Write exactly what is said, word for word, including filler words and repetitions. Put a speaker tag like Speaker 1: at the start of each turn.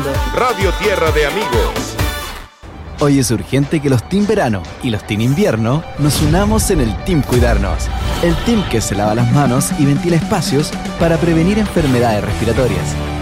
Speaker 1: escuchando
Speaker 2: Radio Tierra de Amigos.
Speaker 3: Hoy es urgente que los Team Verano y los Team Invierno nos unamos en el Team Cuidarnos. El team que se lava las manos y ventila espacios para prevenir enfermedades respiratorias.